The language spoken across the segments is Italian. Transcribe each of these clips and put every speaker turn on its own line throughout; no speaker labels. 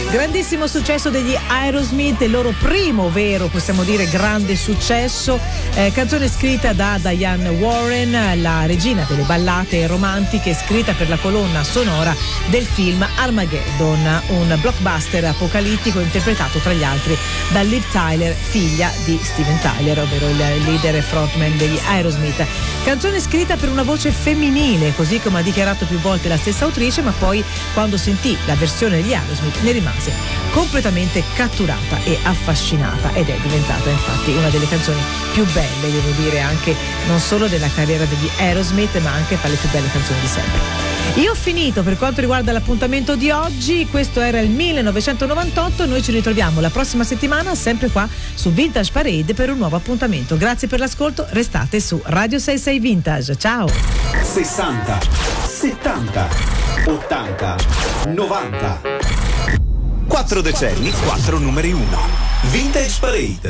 Grandissimo successo degli Aerosmith, il loro primo vero, possiamo dire, grande successo. Canzone scritta da Diane Warren, la regina delle ballate romantiche, scritta per la colonna sonora del film Armageddon, un blockbuster apocalittico interpretato tra gli altri da Liv Tyler, figlia di Steven Tyler, ovvero il leader e frontman degli Aerosmith. Canzone scritta per una voce femminile, così come ha dichiarato più volte la stessa autrice, ma poi quando sentì la versione degli Aerosmith ne rimase completamente catturata e affascinata, ed è diventata infatti una delle canzoni più belle, devo dire, anche non solo della carriera degli Aerosmith, ma anche fra le più belle canzoni di sempre. Io ho finito per quanto riguarda l'appuntamento di oggi. Questo era il 1998. Noi ci ritroviamo la prossima settimana sempre qua su Vintage Parade per un nuovo appuntamento. Grazie per l'ascolto, restate su Radio 66 Vintage. Ciao.
60 70 80 90. 4 decenni, 4 numeri 1. Vintage Parade.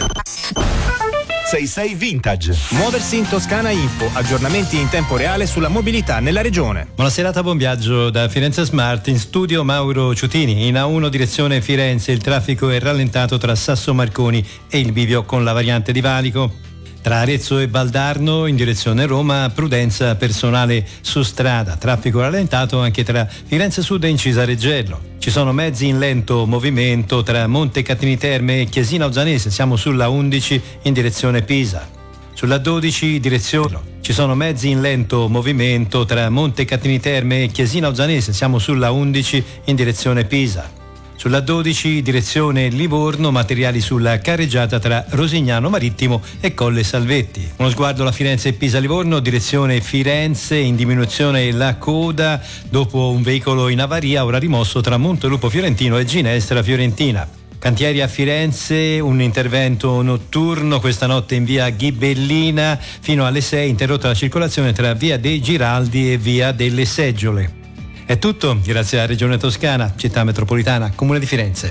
66 Vintage.
Muoversi in Toscana Info, aggiornamenti in tempo reale sulla mobilità nella regione.
Buona serata, buon viaggio da Firenze Smart. In studio Mauro Ciutini. In A1 direzione Firenze il traffico è rallentato tra Sasso Marconi e il bivio con la variante di Valico. Tra Arezzo e Valdarno in direzione Roma, prudenza personale su strada, traffico rallentato anche tra Firenze Sud e Incisa Reggello. Ci sono mezzi in lento movimento tra Monte Catini Terme e Chiesina Uzzanese, siamo sulla 11 in direzione Pisa. Sulla 12 direzione. Ci sono mezzi in lento movimento tra Monte Catini Terme e Chiesina Uzzanese, siamo sulla 11 in direzione Pisa. Sulla 12 direzione Livorno, materiali sulla carreggiata tra Rosignano Marittimo e Colle Salvetti. Uno sguardo alla Firenze e Pisa-Livorno, direzione Firenze, in diminuzione la coda dopo un veicolo in avaria, ora rimosso tra Montelupo Fiorentino e Ginestra Fiorentina. Cantieri a Firenze, un intervento notturno questa notte in via Ghibellina fino alle 6, interrotta la circolazione tra via dei Giraldi e via delle Seggiole. È tutto, grazie alla Regione Toscana, Città Metropolitana, Comune di Firenze.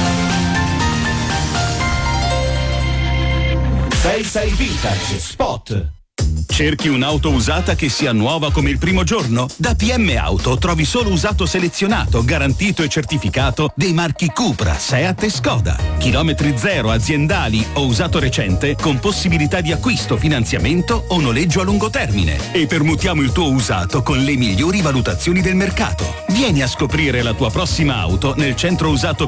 66 Vintage Spot.
Cerchi un'auto usata che sia nuova come il primo giorno? Da PM Auto trovi solo usato selezionato, garantito e certificato dei marchi Cupra, Seat e Skoda. Chilometri zero, aziendali o usato recente con possibilità di acquisto, finanziamento o noleggio a lungo termine. E permutiamo il tuo usato con le migliori valutazioni del mercato. Vieni a scoprire la tua prossima auto nel centro usato